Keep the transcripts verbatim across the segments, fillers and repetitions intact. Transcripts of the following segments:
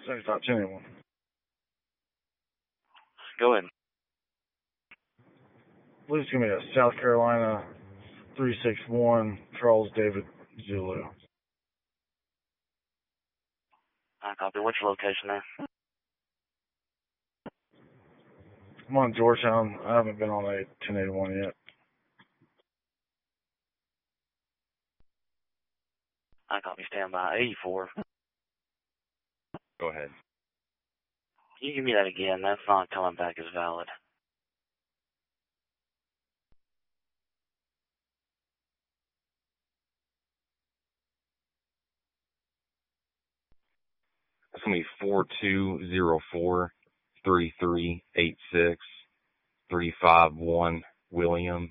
seventy-five ten eighty-one. Go ahead. Please give me a South Carolina three six one Charles David Zulu. I copy. What's your location there? I'm on Georgetown. I haven't been on a ten eighty-one yet. I copy. Stand by. eighty-four. Go ahead. Can you give me that again? That's not coming back as valid. It's going to be four two zero four three three eight six three five one William.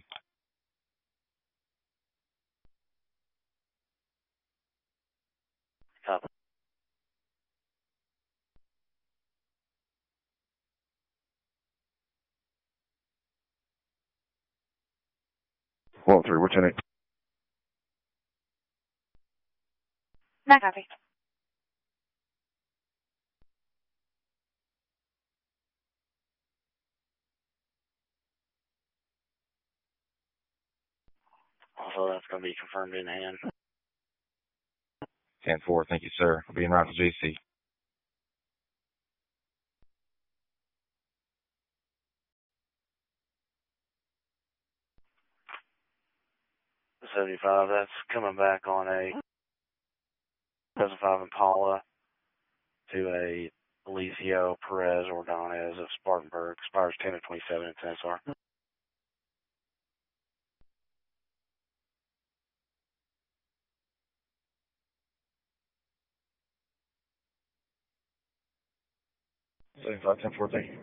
Copy. one three, what's your name? Not copy. Also, that's going to be confirmed in hand. ten four, thank you, sir. I'll be en route to J C. seventy-five, that's coming back on a seventy-five Impala to a Alicio Perez Ordonez of Spartanburg. Expires ten of twenty-seven. It's N S R. seventy-five ten four, thank you.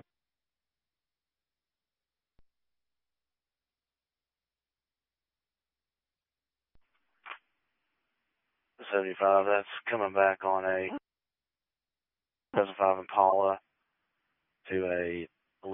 seventy-five, that's coming back on a seventy-five Impala to a